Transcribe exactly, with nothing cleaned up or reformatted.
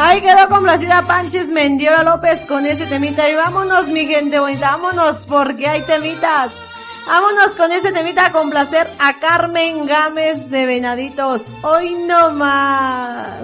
Ahí quedó complacida Panches Mendiola López con ese temita. Y vámonos, mi gente bonita, vámonos porque hay temitas. Vámonos con ese temita a complacer a Carmen Gámez de Venaditos. Hoy no más.